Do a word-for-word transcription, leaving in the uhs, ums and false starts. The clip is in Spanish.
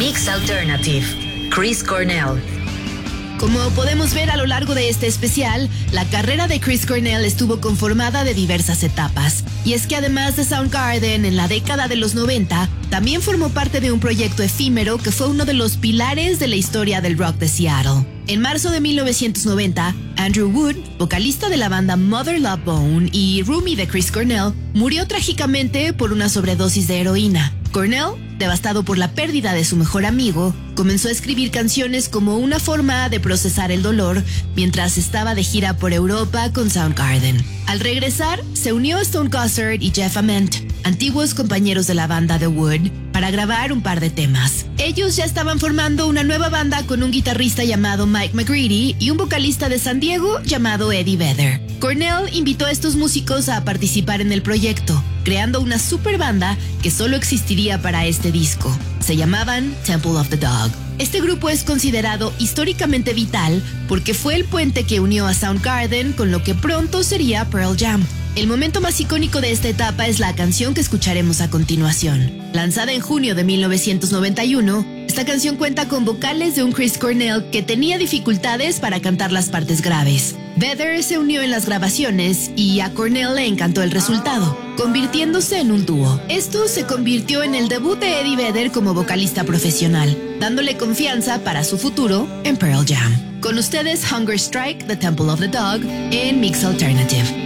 Mix Alternative, Chris Cornell. Como podemos ver a lo largo de este especial, la carrera de Chris Cornell estuvo conformada de diversas etapas. Y es que además de Soundgarden, en la década de los noventa, también formó parte de un proyecto efímero que fue uno de los pilares de la historia del rock de Seattle. En marzo de mil novecientos noventa, Andrew Wood, vocalista de la banda Mother Love Bone y roomie de Chris Cornell, murió trágicamente por una sobredosis de heroína. Cornell, devastado por la pérdida de su mejor amigo, comenzó a escribir canciones como una forma de procesar el dolor mientras estaba de gira por Europa con Soundgarden. Al regresar, se unió a Stone Gossard y Jeff Ament, antiguos compañeros de la banda The Wood, para grabar un par de temas. Ellos ya estaban formando una nueva banda con un guitarrista llamado Mike McGready y un vocalista de San Diego llamado Eddie Vedder. Cornell invitó a estos músicos a participar en el proyecto, creando una super banda que solo existiría para este disco. Se llamaban Temple of the Dog. Este grupo es considerado históricamente vital porque fue el puente que unió a Soundgarden con lo que pronto sería Pearl Jam. El momento más icónico de esta etapa es la canción que escucharemos a continuación. Lanzada en junio de mil novecientos noventa y uno, esta canción cuenta con vocales de un Chris Cornell que tenía dificultades para cantar las partes graves. Vedder se unió en las grabaciones y a Cornell le encantó el resultado, convirtiéndose en un dúo. Esto se convirtió en el debut de Eddie Vedder como vocalista profesional, dándole confianza para su futuro en Pearl Jam. Con ustedes, Hunger Strike, The Temple of the Dog, en Mix Alternative.